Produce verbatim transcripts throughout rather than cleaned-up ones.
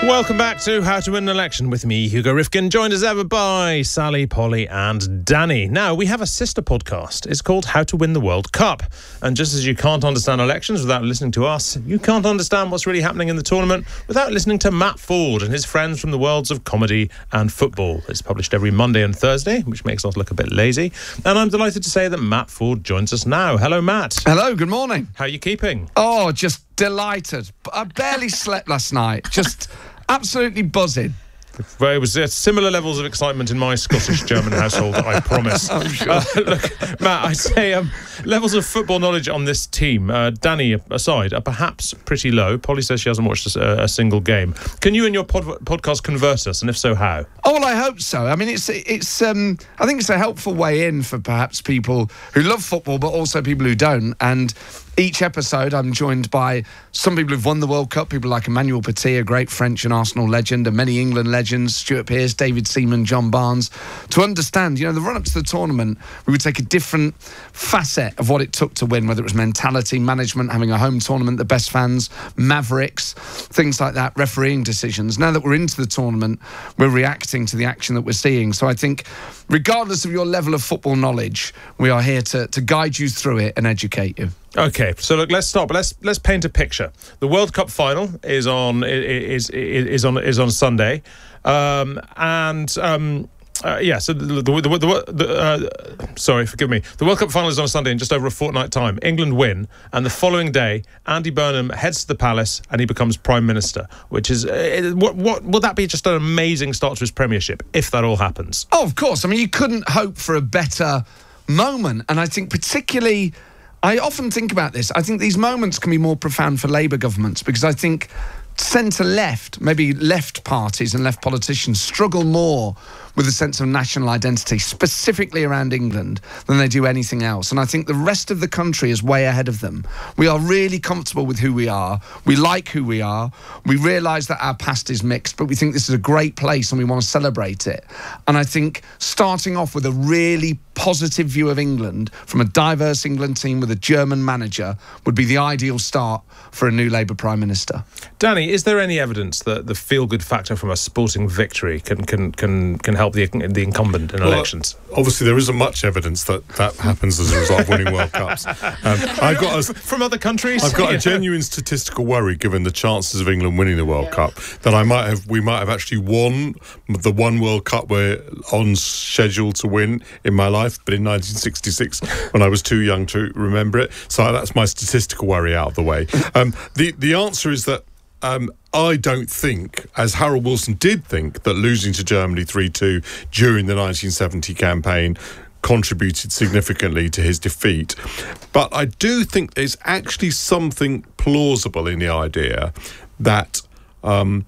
Welcome back to How to Win an Election with me, Hugo Rifkin, joined as ever by Sally, Polly and Danny. Now, we have a sister podcast. It's called How to Win the World Cup. And just as you can't understand elections without listening to us, you can't understand what's really happening in the tournament without listening to Matt Ford and his friends from the worlds of comedy and football. It's published every Monday and Thursday, which makes us look a bit lazy. And I'm delighted to say that Matt Ford joins us now. Hello, Matt. Hello, good morning. How are you keeping? Oh, just delighted. I barely slept last night. Just absolutely buzzing. Well, it was uh, similar levels of excitement in my Scottish-German household, I promise. I'm sure. Uh, look, Matt, I'd say um, levels of football knowledge on this team, uh, Danny aside, are perhaps pretty low. Polly says she hasn't watched a, a single game. Can you and your pod- podcast convert us, and if so, how? Oh, well, I hope so. I mean, it's it's. Um, I think it's a helpful way in for perhaps people who love football, but also people who don't. And each episode, I'm joined by some people who've won the World Cup, people like Emmanuel Petit, a great French and Arsenal legend, and many England legends, Stuart Pearce, David Seaman, John Barnes, to understand, you know, the run-up to the tournament, we would take a different facet of what it took to win, whether it was mentality, management, having a home tournament, the best fans, Mavericks, things like that, refereeing decisions. Now that we're into the tournament, we're reacting to the action that we're seeing. So I think, regardless of your level of football knowledge, we are here to, to guide you through it and educate you. Okay, so look, let's start. But let's let's paint a picture. The World Cup final is on is is, is on is on Sunday, um, and um, uh, yeah. So the the, the, the, the uh, sorry, forgive me. The World Cup final is on a Sunday in just over a fortnight time. England win, and the following day, Andy Burnham heads to the palace and he becomes Prime Minister. Which is uh, what what will that be? Just an amazing start to his premiership if that all happens. Oh, of course. I mean, you couldn't hope for a better moment, and I think particularly. I often think about this. I think these moments can be more profound for Labour governments because I think centre-left, maybe left parties and left politicians struggle more with a sense of national identity, specifically around England, than they do anything else. And I think the rest of the country is way ahead of them. We are really comfortable with who we are. We like who we are. We realise that our past is mixed, but we think this is a great place and we want to celebrate it. And I think starting off with a really positive view of England from a diverse England team with a German manager would be the ideal start for a new Labour Prime Minister. Danny, is there any evidence that the feel-good factor from a sporting victory can can can, can help the the incumbent in well, elections? Obviously, there isn't much evidence that that happens as a result of winning World Cups. Um, I've got a, from other countries. I've got a genuine statistical worry, given the chances of England winning the World yeah. Cup, that I might have we might have actually won the one World Cup we're on schedule to win in my life, but in nineteen sixty-six when I was too young to remember it. So that's my statistical worry out of the way. Um, the the answer is that. Um, I don't think, as Harold Wilson did think, that losing to Germany three two during the nineteen seventy campaign contributed significantly to his defeat. But I do think there's actually something plausible in the idea that um,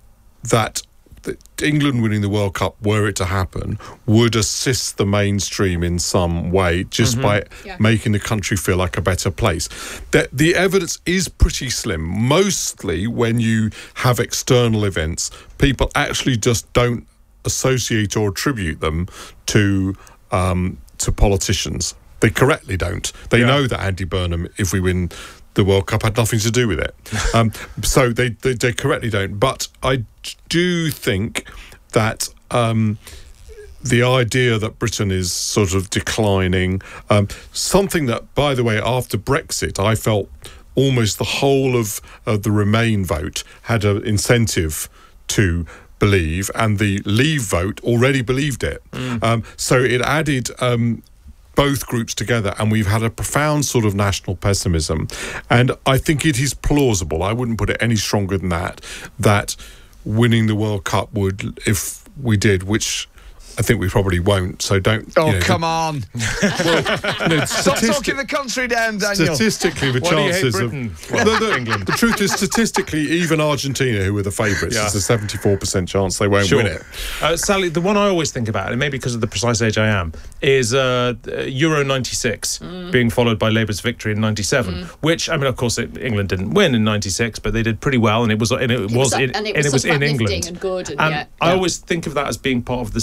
that England winning the World Cup, were it to happen, would assist the mainstream in some way just mm-hmm. by yeah. making the country feel like a better place. The, the evidence is pretty slim. Mostly when you have external events, people actually just don't associate or attribute them to um, to politicians. They correctly don't. They yeah. know that Andy Burnham, if we win the World Cup, had nothing to do with it. Um, so they, they they correctly don't. But I do think that um, the idea that Britain is sort of declining, um, something that, by the way, after Brexit, I felt almost the whole of, of the Remain vote had an incentive to believe, and the Leave vote already believed it. Mm. Um, so it added... Um, both groups together, and we've had a profound sort of national pessimism. And I think it is plausible, I wouldn't put it any stronger than that, that winning the World Cup would, if we did, which I think we probably won't, so don't... Oh, you know, come the, on. Well, no, Stop talking the country down, Daniel. Statistically, the Why chances do you hate of... Britain? Well, the, the, England. The truth is, statistically, even Argentina, who were the favourites, yeah. there's a seventy-four percent chance they won't sure. win it. Uh, Sally, the one I always think about, and maybe because of the precise age I am, is uh, Euro ninety-six mm. being followed by Labour's victory in ninety-seven, mm. which, I mean, of course, it, England didn't win in ninety-six, but they did pretty well, and it was, and it, it was, was, in, and it and was, it was in England. And good, and and yeah. I yeah. always think of that as being part of the same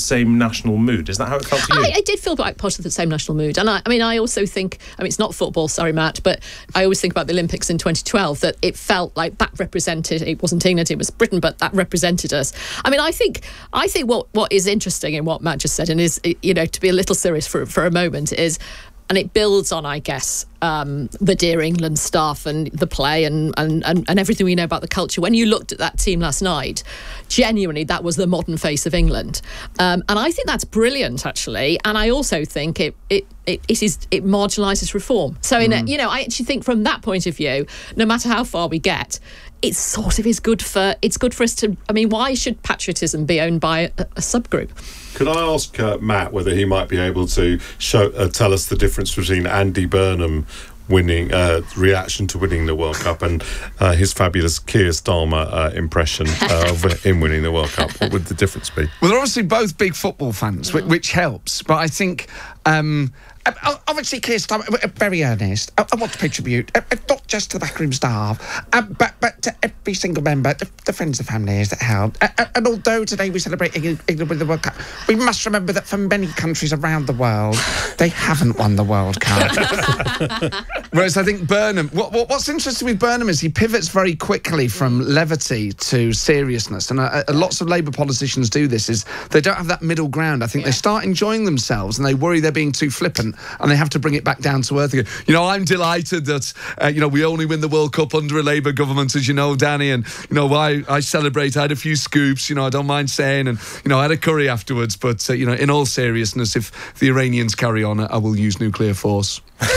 national mood. Is that how it felt to you? I, I did feel quite part of the same national mood. And I, I mean, I also think, I mean, it's not football, sorry, Matt, but I always think about the Olympics in twenty twelve, that it felt like that represented, it wasn't England, it was Britain, but that represented us. I mean, I think I think what, what is interesting in what Matt just said, and is, you know, to be a little serious for, for a moment, is, and it builds on, I guess, um, the Dear England stuff and the play and, and, and, and everything we know about the culture. When you looked at that team last night, genuinely, that was the modern face of England. Um, and I think that's brilliant, actually. And I also think it it it, it is it marginalises reform. So, in mm. a, you know, I actually think from that point of view, no matter how far we get, it sort of is good for it's good for us to. I mean, why should patriotism be owned by a, a subgroup? Could I ask uh, Matt whether he might be able to show uh, tell us the difference between Andy Burnham winning uh, reaction to winning the World Cup and uh, his fabulous Keir Starmer uh, impression uh, of him winning the World Cup? What would the difference be? Well, they're obviously both big football fans, which, which helps. But I think. Um, Uh, obviously, Keir Starmer, uh, very earnest. I, I want to pay tribute, uh, uh, not just to the backroom staff, uh, but, but to every single member, the, the friends and families that helped. Uh, uh, and although today we celebrate England, England with the World Cup, we must remember that for many countries around the world, they haven't won the World Cup. Whereas I think Burnham, what, what, what's interesting with Burnham is he pivots very quickly from levity to seriousness. And uh, uh, lots of Labour politicians do this, is they don't have that middle ground. I think yeah. they start enjoying themselves and they worry they're being too flippant, and they have to bring it back down to earth again. You know, I'm delighted that, uh, you know, we only win the World Cup under a Labour government, as you know, Danny, and, you know, I, I celebrate. I had a few scoops, you know, I don't mind saying, and, you know, I had a curry afterwards, but, uh, you know, in all seriousness, if the Iranians carry on, I will use nuclear force.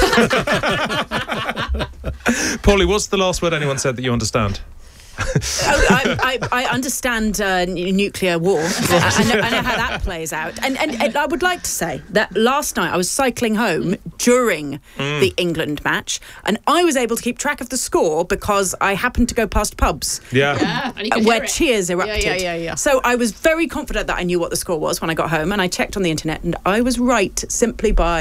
Paulie, what's the last word anyone said that you understand? I, I, I understand uh, n- nuclear war. I, I, know, I know how that plays out. And, and, and I would like to say that last night I was cycling home during mm. the England match, and I was able to keep track of the score because I happened to go past pubs yeah. Yeah, and you could where hear it. cheers erupted. Yeah, yeah, yeah, yeah. So I was very confident that I knew what the score was when I got home, and I checked on the internet, and I was right simply by